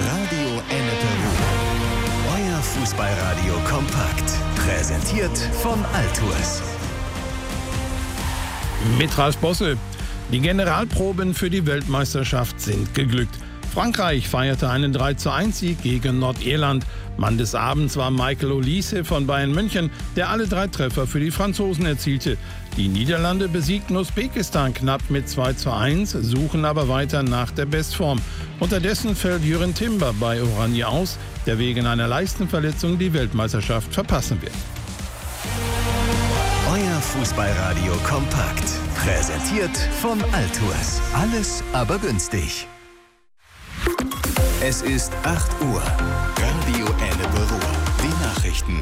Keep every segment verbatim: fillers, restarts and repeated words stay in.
Radio Ennepe Ruhr. Euer Fußballradio kompakt. Präsentiert von Altours. Mit Ralf Bosse. Die Generalproben für die Weltmeisterschaft sind geglückt. Frankreich feierte einen drei zu eins Sieg gegen Nordirland. Mann des Abends war Michael Olise von Bayern München, der alle drei Treffer für die Franzosen erzielte. Die Niederlande besiegten Usbekistan knapp mit zwei zu eins, suchen aber weiter nach der Bestform. Unterdessen fällt Jürgen Timber bei Oranje aus, der wegen einer Leistenverletzung die Weltmeisterschaft verpassen wird. Euer Fußballradio kompakt. Präsentiert von Altours. Alles aber günstig. Es ist acht Uhr. Radio Ennepe Ruhr. Die Nachrichten.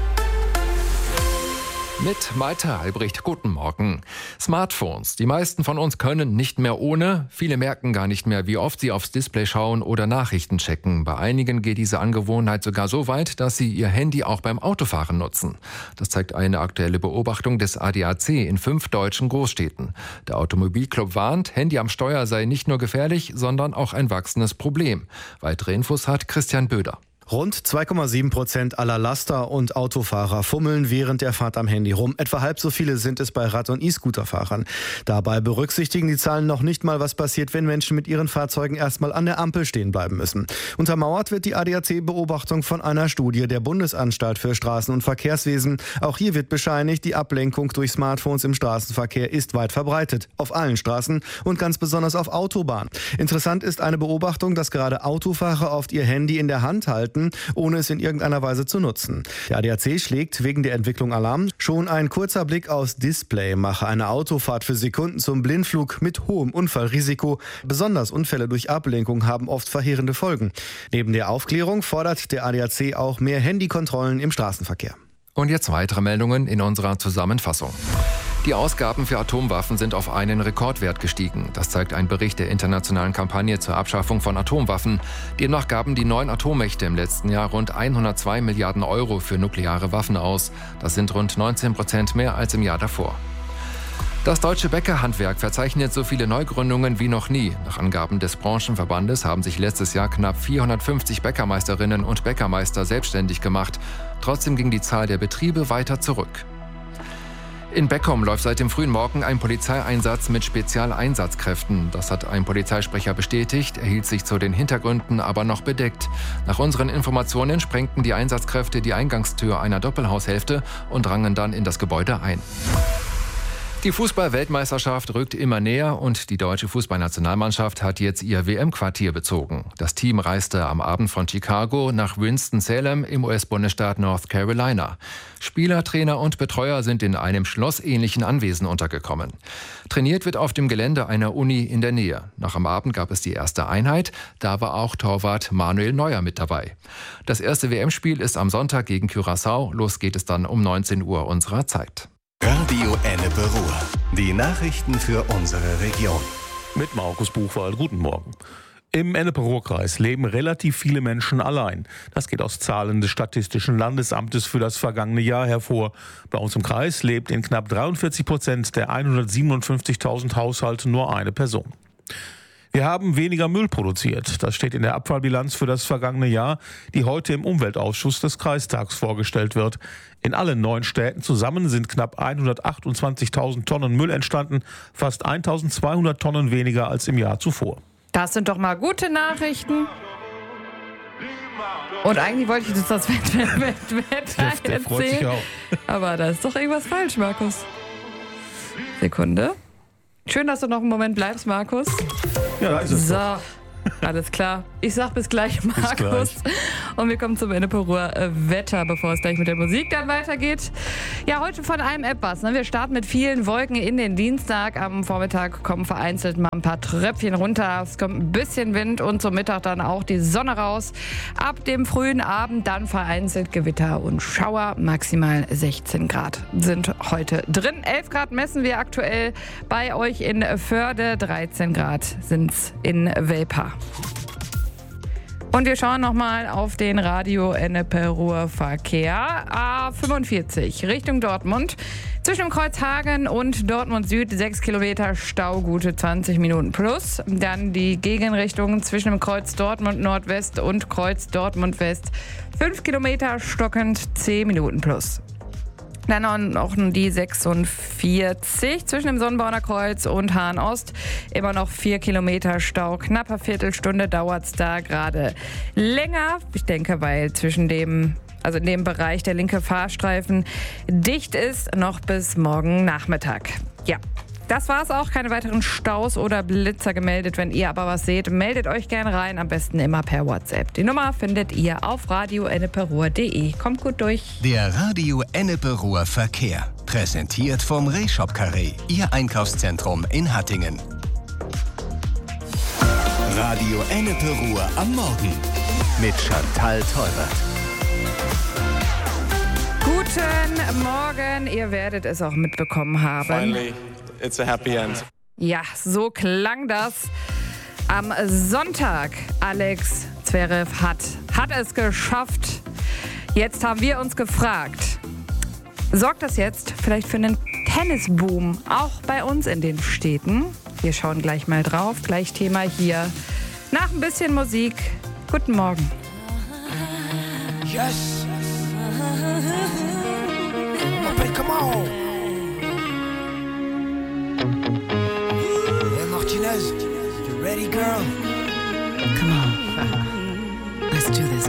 Mit Malte Albrecht, guten Morgen. Smartphones. Die meisten von uns können nicht mehr ohne. Viele merken gar nicht mehr, wie oft sie aufs Display schauen oder Nachrichten checken. Bei einigen geht diese Angewohnheit sogar so weit, dass sie ihr Handy auch beim Autofahren nutzen. Das zeigt eine aktuelle Beobachtung des A D A C in fünf deutschen Großstädten. Der Automobilclub warnt, Handy am Steuer sei nicht nur gefährlich, sondern auch ein wachsendes Problem. Weitere Infos hat Christian Böder. Rund zwei Komma sieben Prozent aller Laster- und Autofahrer fummeln während der Fahrt am Handy rum. Etwa halb so viele sind es bei Rad- und E-Scooter-Fahrern. Dabei berücksichtigen die Zahlen noch nicht mal, was passiert, wenn Menschen mit ihren Fahrzeugen erstmal an der Ampel stehen bleiben müssen. Untermauert wird die A D A C-Beobachtung von einer Studie der Bundesanstalt für Straßen- und Verkehrswesen. Auch hier wird bescheinigt, die Ablenkung durch Smartphones im Straßenverkehr ist weit verbreitet. Auf allen Straßen und ganz besonders auf Autobahnen. Interessant ist eine Beobachtung, dass gerade Autofahrer oft ihr Handy in der Hand halten, ohne es in irgendeiner Weise zu nutzen. Der A D A C schlägt wegen der Entwicklung Alarm. Schon ein kurzer Blick aufs Display mache eine Autofahrt für Sekunden zum Blindflug mit hohem Unfallrisiko. Besonders Unfälle durch Ablenkung haben oft verheerende Folgen. Neben der Aufklärung fordert der A D A C auch mehr Handykontrollen im Straßenverkehr. Und jetzt weitere Meldungen in unserer Zusammenfassung. Die Ausgaben für Atomwaffen sind auf einen Rekordwert gestiegen. Das zeigt ein Bericht der internationalen Kampagne zur Abschaffung von Atomwaffen. Demnach gaben die neun Atommächte im letzten Jahr rund hundertzwei Milliarden Euro für nukleare Waffen aus. Das sind rund neunzehn Prozent mehr als im Jahr davor. Das deutsche Bäckerhandwerk verzeichnet so viele Neugründungen wie noch nie. Nach Angaben des Branchenverbandes haben sich letztes Jahr knapp vierhundertfünfzig Bäckermeisterinnen und Bäckermeister selbstständig gemacht. Trotzdem ging die Zahl der Betriebe weiter zurück. In Beckum läuft seit dem frühen Morgen ein Polizeieinsatz mit Spezialeinsatzkräften. Das hat ein Polizeisprecher bestätigt, er hielt sich zu den Hintergründen aber noch bedeckt. Nach unseren Informationen sprengten die Einsatzkräfte die Eingangstür einer Doppelhaushälfte und drangen dann in das Gebäude ein. Die Fußball-Weltmeisterschaft rückt immer näher und die deutsche Fußballnationalmannschaft hat jetzt ihr W M-Quartier bezogen. Das Team reiste am Abend von Chicago nach Winston-Salem im U S-Bundesstaat North Carolina. Spieler, Trainer und Betreuer sind in einem schlossähnlichen Anwesen untergekommen. Trainiert wird auf dem Gelände einer Uni in der Nähe. Nach am Abend gab es die erste Einheit, da war auch Torwart Manuel Neuer mit dabei. Das erste W M-Spiel ist am Sonntag gegen Curaçao. Los geht es dann um neunzehn Uhr unserer Zeit. Radio Ennepe Ruhr. Die Nachrichten für unsere Region. Mit Markus Buchwald. Guten Morgen. Im Ennepe-Ruhr-Kreis leben relativ viele Menschen allein. Das geht aus Zahlen des Statistischen Landesamtes für das vergangene Jahr hervor. Bei uns im Kreis lebt in knapp dreiundvierzig Prozent der hundertsiebenundfünfzigtausend Haushalte nur eine Person. Wir haben weniger Müll produziert. Das steht in der Abfallbilanz für das vergangene Jahr, die heute im Umweltausschuss des Kreistags vorgestellt wird. In allen neun Städten zusammen sind knapp hundertachtundzwanzigtausend Tonnen Müll entstanden, fast eintausendzweihundert Tonnen weniger als im Jahr zuvor. Das sind doch mal gute Nachrichten. Und eigentlich wollte ich das Wetter, Wetter Der, der freut sich erzählen. auch. Aber da ist doch irgendwas falsch, Markus. Sekunde. Schön, dass du noch einen Moment bleibst, Markus. Ja, da ist es. So, alles klar. Ich sag bis gleich, Markus. Bis gleich. Und wir kommen zum Ennepe Ruhr Wetter, bevor es gleich mit der Musik dann weitergeht. Ja, heute von einem etwas. Ne? Wir starten mit vielen Wolken in den Dienstag. Am Vormittag kommen vereinzelt mal ein paar Tröpfchen runter. Es kommt ein bisschen Wind und zum Mittag dann auch die Sonne raus. Ab dem frühen Abend dann vereinzelt Gewitter und Schauer. Maximal sechzehn Grad sind heute drin. elf Grad messen wir aktuell bei euch in Förde. dreizehn Grad sind's in Welpa. Und wir schauen nochmal auf den Radio Ennepe-Ruhr Verkehr. A fünfundvierzig Richtung Dortmund. Zwischen dem Kreuz Hagen und Dortmund Süd sechs Kilometer Stau, gute zwanzig Minuten plus. Dann die Gegenrichtung zwischen dem Kreuz Dortmund Nordwest und Kreuz Dortmund West fünf Kilometer stockend zehn Minuten plus. Dann noch die sechsundvierzig zwischen dem Sonnenborner Kreuz und Hahn Ost. Immer noch vier Kilometer Stau. Knapper Viertelstunde dauert es da gerade länger. Ich denke, weil zwischen dem, also in dem Bereich der linke Fahrstreifen dicht ist, noch bis morgen Nachmittag. Ja. Das war's auch. Keine weiteren Staus oder Blitzer gemeldet. Wenn ihr aber was seht, meldet euch gerne rein. Am besten immer per WhatsApp. Die Nummer findet ihr auf radio enneperuhr punkt de. Kommt gut durch. Der Radio Ennepe-Ruhr Verkehr. Präsentiert vom Reshop Carré. Ihr Einkaufszentrum in Hattingen. Radio Ennepe-Ruhr am Morgen. Mit Chantal Teubert. Guten Morgen. Ihr werdet es auch mitbekommen haben. Finally. It's a happy end. Ja, so klang das am Sonntag. Alex Zverev hat, hat es geschafft. Jetzt haben wir uns gefragt, sorgt das jetzt vielleicht für einen Tennisboom, auch bei uns in den Städten? Wir schauen gleich mal drauf. Gleich Thema hier nach ein bisschen Musik. Guten Morgen. Yes. Okay, come on. Hey, Martinez, you ready, girl? Come on.